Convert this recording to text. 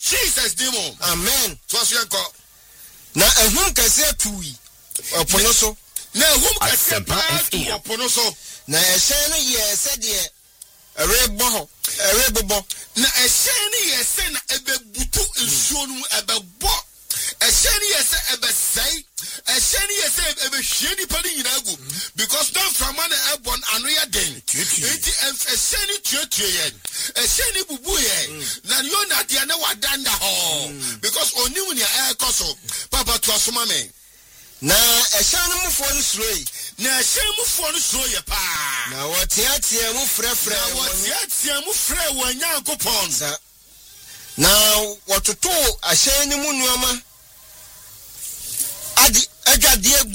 Jesus demo. Amen. So as you call. Na ehum kase tuwi. Opono so. Na ehum kase pa opono so. Na ehye no ye se de erebo na ehye ni ye se na ebebutu nsuo no ebebo ehye ni ye se ebesai ehye ni ye se ebehye ni pa ni nyina gu because don't from man ebon anu ya den enti ehye ni tuetue ye ehye ni bubu ye na yo na de na wadanda ho because onimu ni ekoso papa to asoma me na ehye no mufo no suroi na ehye mufo no suro ye pa na wotiatia mu frefre na wotiatia mu frɛ wanyankopɔn na wototo ahye ni mu nuama adi adwade